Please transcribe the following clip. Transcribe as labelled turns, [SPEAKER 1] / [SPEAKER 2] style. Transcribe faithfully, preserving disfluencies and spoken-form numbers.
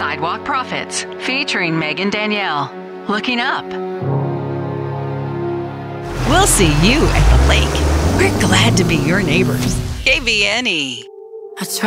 [SPEAKER 1] Sidewalk Prophets, featuring Megan Danielle. Looking up.
[SPEAKER 2] We'll see you at the lake. We're glad to be your neighbors. K B N E.
[SPEAKER 3] I try